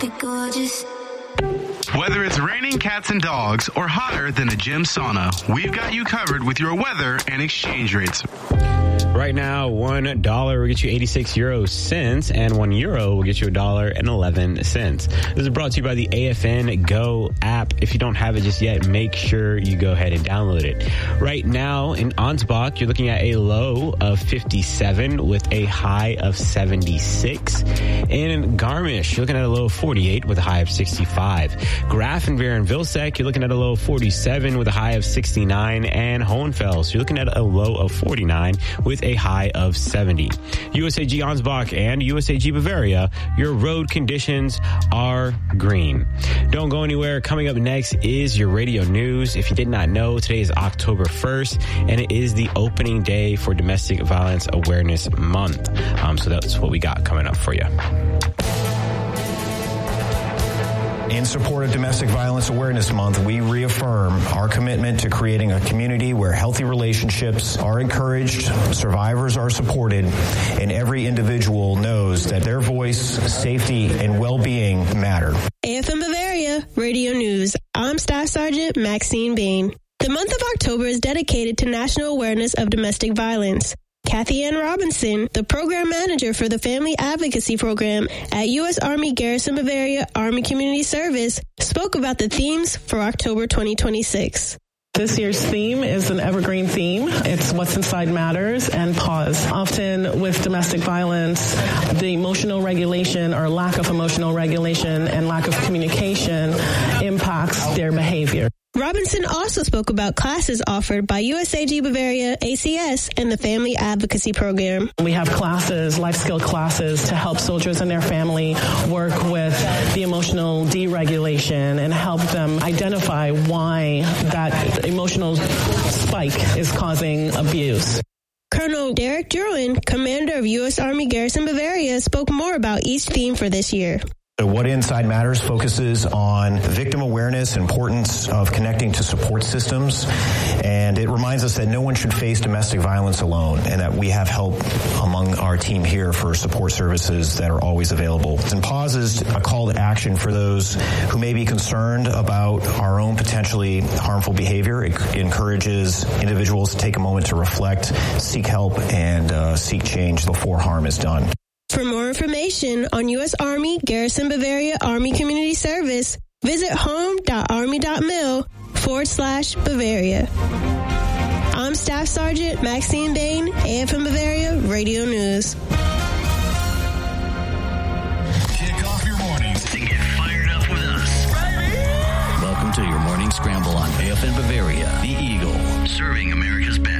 They're gorgeous. Whether it's raining cats and dogs or hotter than a gym sauna, we've got you covered with your weather and exchange rates. Right now, $1 will get you 86 euro cents, and €1 will get you $1.11. This is brought to you by the AFN Go app. If you don't have it just yet, make sure you go ahead and download it. Right now, in Ansbach, you're looking at a low of 57 with a high of 76. In Garmisch, you're looking at a low of 48 with a high of 65. Grafenwehr and Vilseck, you're looking at a low of 47 with a high of 69. And Hohenfels, you're looking at a low of 49 with a high of 70. USAG Ansbach and USAG Bavaria, your road conditions are green. Don't go anywhere. Coming up next is your radio news. If you did not know, today is October 1st, and it is the opening day for Domestic Violence Awareness Month. So that's what we got coming up for you. In support of Domestic Violence Awareness Month, we reaffirm our commitment to creating a community where healthy relationships are encouraged, survivors are supported, and every individual knows that their voice, safety, and well-being matter. AFM Bavaria, Radio News. I'm Staff Sergeant Maxine Bain. The month of October is dedicated to national awareness of domestic violence. Kathy Ann Robinson, the program manager for the Family Advocacy Program at U.S. Army Garrison Bavaria Army Community Service, spoke about the themes for October 2026. This year's theme is an evergreen theme. It's what's inside matters and pause. Often with domestic violence, the emotional regulation or lack of emotional regulation and lack of communication impacts their behavior. Robinson also spoke about classes offered by USAG Bavaria ACS and the Family Advocacy Program. We have classes, life skill classes, to help soldiers and their family work with the emotional deregulation and help them identify why that emotional spike is causing abuse. Colonel Derek Druin, commander of U.S. Army Garrison Bavaria, spoke more about each theme for this year. So What Inside Matters focuses on victim awareness, importance of connecting to support systems, and it reminds us that no one should face domestic violence alone and that we have help among our team here for support services that are always available. And Pause is a call to action for those who may be concerned about our own potentially harmful behavior. It encourages individuals to take a moment to reflect, seek help, and seek change before harm is done. For more information on U.S. Army Garrison Bavaria Army Community Service, visit home.army.mil/Bavaria. I'm Staff Sergeant Maxine Bain, AFM Bavaria Radio News. Kick off your mornings and get fired up with us. Welcome to your morning scramble on AFM Bavaria, the Eagle, serving America's best.